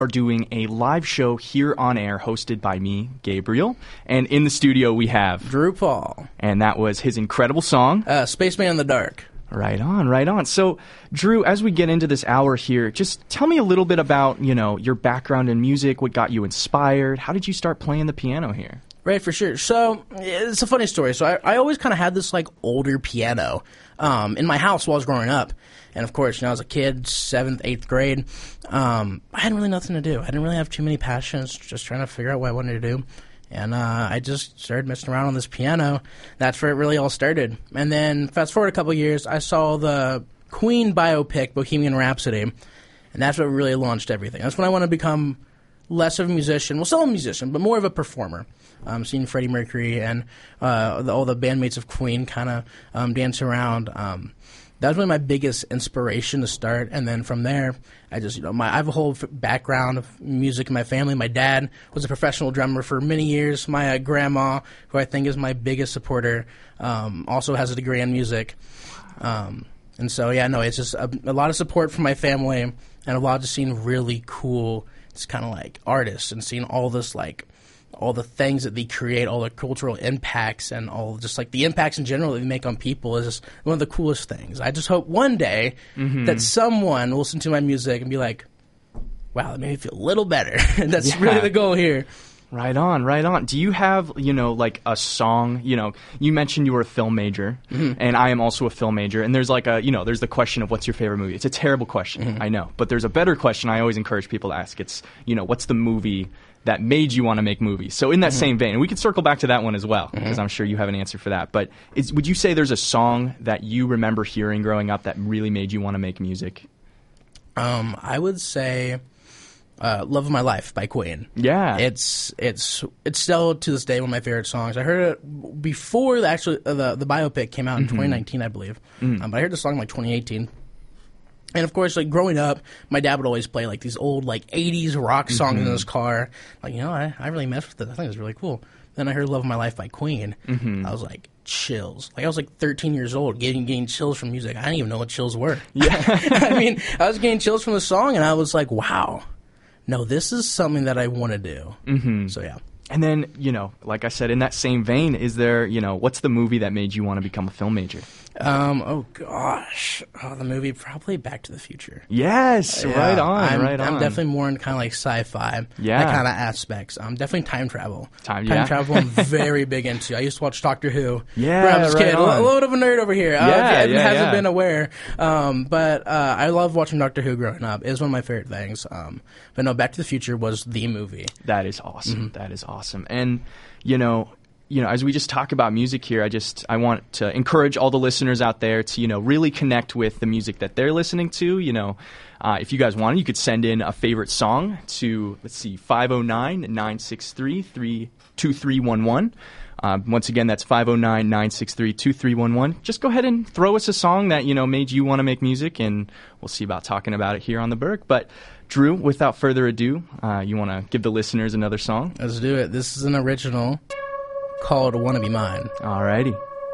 are doing a live show here on air hosted by me, Gabriel. And in the studio we have Drew Paul. And that was his incredible song, Spaceman in the Dark. Right on, right on. So, Drew, as we get into this hour here, just tell me a little bit about, your background in music, what got you inspired. How did you start playing the piano here? Right, for sure. So, it's a funny story. So, I always kind of had this, older piano in my house while I was growing up. And, of course, I was a kid, 7th, 8th grade. I had really nothing to do. I didn't really have too many passions, just trying to figure out what I wanted to do. And I just started messing around on this piano. That's where it really all started. And then, fast forward a couple years, I saw the Queen biopic, Bohemian Rhapsody. And that's what really launched everything. That's when I wanted to become less of a musician. Well, still a musician, but more of a performer. Seeing Freddie Mercury and all the bandmates of Queen kind of dance around. That was really my biggest inspiration to start, and then from there, I just, I have a whole background of music in my family. My dad was a professional drummer for many years. My grandma, who I think is my biggest supporter, also has a degree in music. And so, it's just a lot of support from my family, and a lot of just seeing really cool, just kind of artists, and seeing all this, all the things that they create, all the cultural impacts, and all just the impacts in general that they make on people is just one of the coolest things. I just hope one day that someone will listen to my music and be like, wow, that made me feel a little better. That's really the goal here. Right on, right on. Do you have, a song, you mentioned you were a film major, and I am also a film major, and there's there's the question of what's your favorite movie. It's a terrible question, I know, but there's a better question I always encourage people to ask. It's, what's the movie that made you want to make movies? So in that same vein, and we can circle back to that one as well, because I'm sure you have an answer for that, but would you say there's a song that you remember hearing growing up that really made you want to make music? I would say Love of My Life by Queen. Yeah. It's still to this day one of my favorite songs. I heard it before the biopic came out in 2019, I believe. But I heard the song in 2018. And of course, growing up, my dad would always play these old 80s rock songs in his car. I really messed with it. I think it was really cool. Then I heard Love of My Life by Queen. I was chills. I was 13 years old getting chills from music. I didn't even know what chills were. Yeah. I was getting chills from the song, and I was like, wow. No, this is something that I want to do. So, yeah. And then, like I said, in that same vein, is there, what's the movie that made you want to become a film major? Oh, gosh. The movie, probably Back to the Future. Yes, right on, right on. I'm definitely more in kind of sci-fi, that kind of aspects. Definitely time travel. Time travel I'm very big into. I used to watch Doctor Who when I was a kid. A little bit of a nerd over here. Hasn't been aware. But I love watching Doctor Who growing up. It was one of my favorite things. But no, Back to the Future was the movie. That is awesome. That is awesome. And, as we just talk about music here, I want to encourage all the listeners out there to, really connect with the music that they're listening to. If you guys want, you could send in a favorite song to, 509-963-2311. Once again, that's 509-963-2311. Just go ahead and throw us a song that, made you want to make music, and we'll see about talking about it here on The Berg. But, Drew, without further ado, you want to give the listeners another song? Let's do it. This is an original called Wanna Be Mine. Alrighty.